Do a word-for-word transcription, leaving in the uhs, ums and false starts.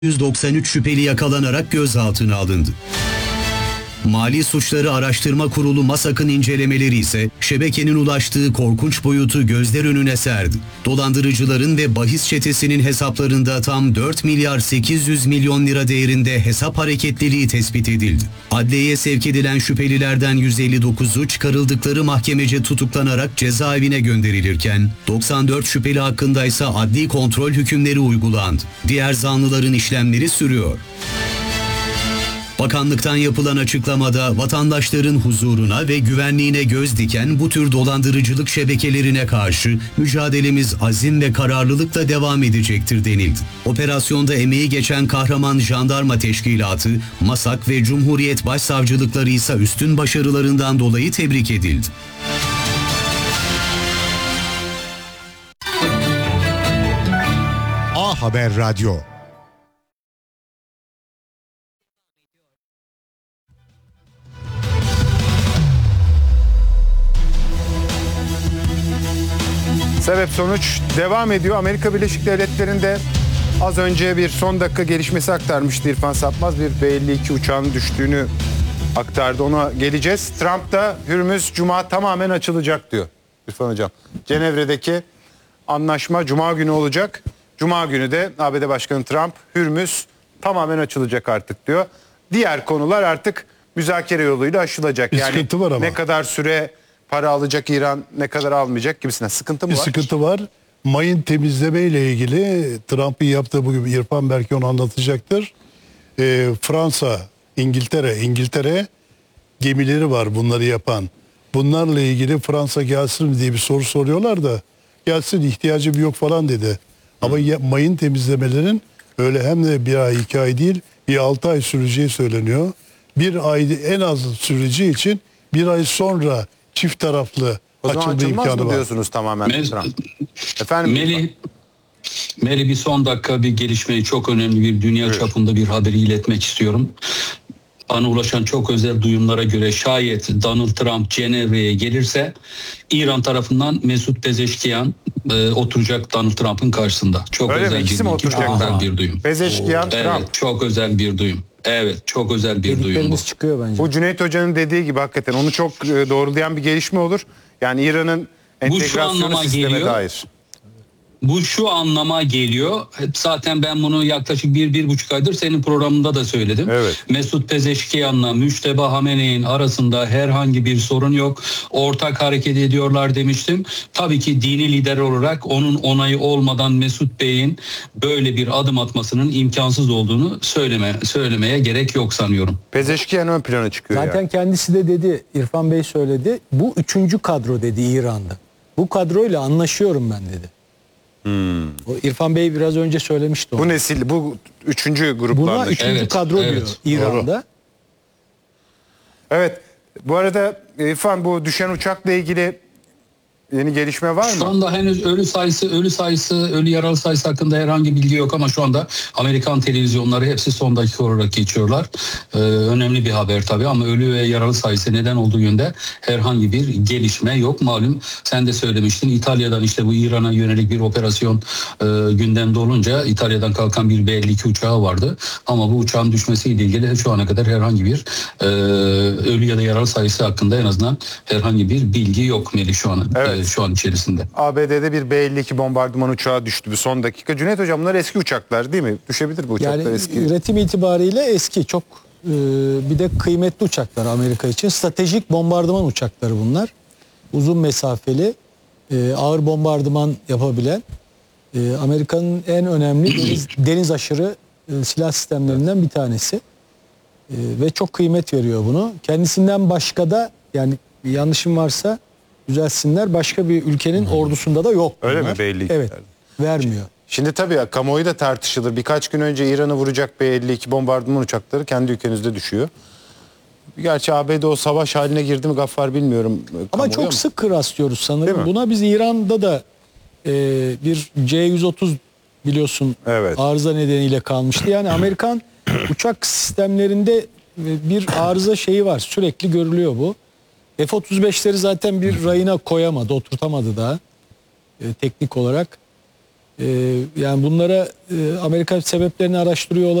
yüz doksan üç şüpheli yakalanarak gözaltına alındı. Mali Suçları Araştırma Kurulu MASAK'ın incelemeleri ise şebekenin ulaştığı korkunç boyutu gözler önüne serdi. Dolandırıcıların ve bahis çetesinin hesaplarında tam dört milyar sekiz yüz milyon lira değerinde hesap hareketliliği tespit edildi. Adliyeye sevk edilen şüphelilerden yüz elli dokuzu çıkarıldıkları mahkemece tutuklanarak cezaevine gönderilirken doksan dört şüpheli hakkındaysa adli kontrol hükümleri uygulandı. Diğer zanlıların işlemleri sürüyor. Bakanlıktan yapılan açıklamada vatandaşların huzuruna ve güvenliğine göz diken bu tür dolandırıcılık şebekelerine karşı mücadelemiz azim ve kararlılıkla devam edecektir denildi. Operasyonda emeği geçen Kahraman Jandarma Teşkilatı, MASAK ve Cumhuriyet Başsavcılıkları ise üstün başarılarından dolayı tebrik edildi. A Haber Radyo. Sebep sonuç devam ediyor. Amerika Birleşik Devletleri'nde az önce bir son dakika gelişmesi aktarmıştı İrfan Sapmaz. Bir B elli iki uçağının düştüğünü aktardı. Ona geleceğiz. Trump da Hürmüz Cuma tamamen açılacak diyor İrfan Hocam. Cenevre'deki anlaşma Cuma günü olacak. Cuma günü de A B D Başkanı Trump Hürmüz tamamen açılacak artık diyor. Diğer konular artık müzakere yoluyla aşılacak. Bir yani sıkıntı var ama. Ne kadar süre para alacak İran, ne kadar almayacak gibisinden sıkıntı mı Bir var? sıkıntı var. Mayın temizleme ile ilgili Trump'ın yaptığı bugün İrfan belki onu anlatacaktır. Ee, Fransa, İngiltere, İngiltere gemileri var bunları yapan. Bunlarla ilgili Fransa gelsin mi diye bir soru soruyorlar da gelsin ihtiyacım yok falan dedi. Ama ya, mayın temizlemelerin öyle hem de bir ay iki ay değil bir altı ay süreceği söyleniyor. Bir ay en az süreceği için bir ay sonra çift taraflı O zaman açılma açılmaz imkanı mı var. diyorsunuz tamamen Mez- Trump? Efendim? Melih, Melih bir son dakika bir gelişmeyi çok önemli bir dünya Evet. çapında bir haberi iletmek istiyorum. Bana ulaşan çok özel duyumlara göre şayet Donald Trump Cenevre'ye gelirse İran tarafından Mesut Pezeşkiyan e, oturacak Donald Trump'ın karşısında. Çok Öyle mi? özel İkisi bir mi bilgi, çok oturacaklar? özel bir duyum. Pezeşkiyan Evet, Trump. çok özel bir duyum. Evet, çok özel bir duyum bu. Dediklerimiz çıkıyor bence. Bu Cüneyt Hoca'nın dediği gibi hakikaten onu çok e, doğrulayan bir gelişme olur. Yani İran'ın entegrasyonu anlama sisteme geliyor. dair. Bu şu anlama geliyor. Zaten ben bunu yaklaşık bir, bir buçuk aydır senin programında da söyledim. Evet. Mesut Pezeşkiyan'la Müçteba Hamene'nin arasında herhangi bir sorun yok. Ortak hareket ediyorlar demiştim. Tabii ki dini lider olarak onun onayı olmadan Mesut Bey'in böyle bir adım atmasının imkansız olduğunu söyleme, söylemeye gerek yok sanıyorum. Pezeşkiyan ön plana çıkıyor Zaten yani. kendisi de dedi, İrfan Bey söyledi. Bu üçüncü kadro dedi İran'da. Bu kadroyla anlaşıyorum ben dedi. Hmm. O İrfan Bey biraz önce söylemişti onu. Bu nesil, bu üçüncü gruplarla. Buna üçüncü Evet, kadro evet. diyor İran'da. Evet. Bu arada İrfan bu düşen uçakla ilgili yeni gelişme var Şu mı? anda henüz ölü sayısı, ölü sayısı, ölü yaralı sayısı hakkında herhangi bilgi yok ama şu anda Amerikan televizyonları hepsi son dakika olarak geçiyorlar. Ee, önemli bir haber tabii ama ölü ve yaralı sayısı neden olduğu yönde herhangi bir gelişme yok. Malum sen de söylemiştin, İtalya'dan işte bu İran'a yönelik bir operasyon e, gündemde olunca İtalya'dan kalkan bir B elli iki uçağı vardı. Ama bu uçağın düşmesiyle ilgili şu ana kadar herhangi bir e, ölü ya da yaralı sayısı hakkında en azından herhangi bir bilgi yok Melih şu an. Evet. e, şu an içerisinde. A B D'de bir B elli iki bombardıman uçağı düştü bir son dakika. Cüneyt Hocam bunlar eski uçaklar değil mi? Düşebilir bu uçaklar Yani eski. üretim itibariyle eski, çok e, bir de kıymetli uçaklar Amerika için. Stratejik bombardıman uçakları bunlar. Uzun mesafeli, e, ağır bombardıman yapabilen e, Amerika'nın en önemli deniz, deniz aşırı e, silah sistemlerinden bir tanesi. E, ve çok kıymet veriyor bunu. Kendisinden başka da, yani bir yanlışım varsa düzelsinler, başka bir ülkenin ordusunda da yok bunlar. Öyle mi B elli iki? Evet, vermiyor. Şimdi tabii ya, kamuoyu da tartışılır. Birkaç gün önce İran'ı vuracak B elli iki bombardıman uçakları kendi ülkenizde düşüyor. Gerçi A B D o savaş haline girdi mi Gaffar bilmiyorum. Ama Kamuoyu çok sık rastlıyoruz Değil mi? sanırım. Buna biz İran'da da e, bir C yüz otuz biliyorsun Evet. arıza nedeniyle kalmıştı. Yani Amerikan uçak sistemlerinde bir arıza şeyi var. Sürekli görülüyor bu. F otuz beşleri zaten bir rayına koyamadı, oturtamadı daha e, teknik olarak. E, yani bunlara e, Amerika sebeplerini araştırıyor olabilir.